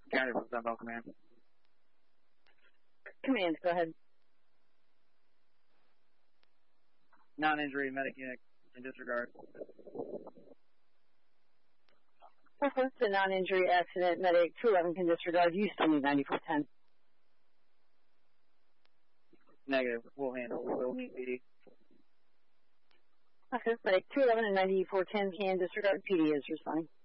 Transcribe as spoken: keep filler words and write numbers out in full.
County from Sunbelt Command. Command, go ahead. Non-injury medic unit in disregard. Okay, the non-injury accident medic two eleven can disregard. You still need ninety-four ten. Negative. We'll handle. We'll need P D. Okay, medic two eleven and ninety-four ten can disregard. P D is responding.